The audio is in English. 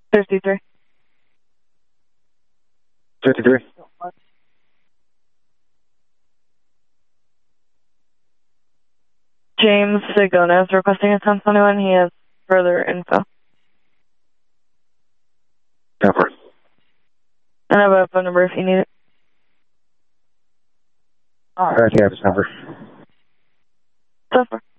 53. 53. James Sigona is requesting a 1021. He has further info. Over. And I have a phone number if you need it. All right, you have his number. So far.